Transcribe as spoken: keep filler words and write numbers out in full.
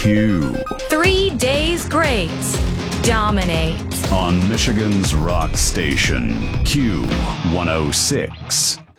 Q. Three days great. Dominate. On Michigan's rock station, Q one oh six.